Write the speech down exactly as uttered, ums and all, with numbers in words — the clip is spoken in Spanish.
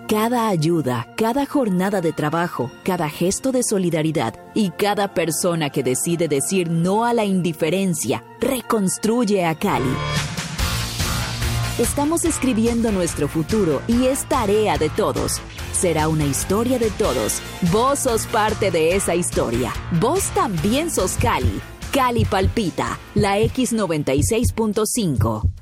Cada ayuda, cada jornada de trabajo, cada gesto de solidaridad y cada persona que decide decir no a la indiferencia, reconstruye a Cali. Estamos escribiendo nuestro futuro y es tarea de todos. Será una historia de todos. Vos sos parte de esa historia. Vos también sos Cali. Cali palpita, la X noventa y seis punto cinco.